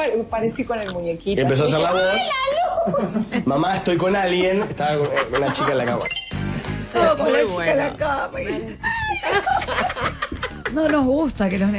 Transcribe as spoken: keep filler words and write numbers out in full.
pare- parecí con el muñequito. Y empezó a así hacer la dije, voz. ¡ay, la luz! Mamá, estoy con alguien. Estaba con con una chica en la cama. Todo con Muy la chica bueno. en la cama. y- No nos gusta que los